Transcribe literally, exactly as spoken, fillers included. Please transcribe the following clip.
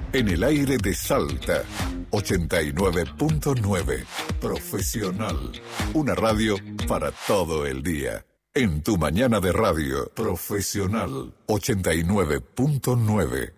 En el aire de Salta, ochenta y nueve punto nueve. Profesional. Una radio para todo el día. En tu mañana de radio, Profesional, ochenta y nueve punto nueve.